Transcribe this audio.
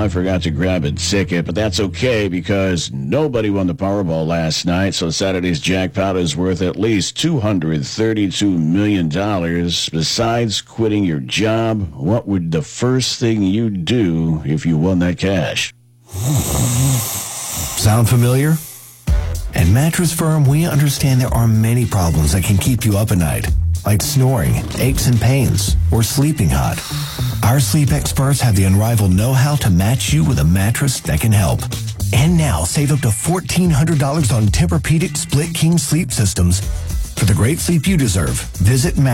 I forgot to grab a ticket, but that's okay because nobody won the Powerball last night, so Saturday's jackpot is worth at least $232 million. Besides quitting your job, what would the first thing you'd do if you won that cash? Sound familiar? At Mattress Firm, we understand there are many problems that can keep you up at night, like snoring, aches and pains, or sleeping hot. Our sleep experts have the unrivaled know-how to match you with a mattress that can help. And now, save up to $1,400 on Tempur-Pedic Split King sleep systems. For the great sleep you deserve, visit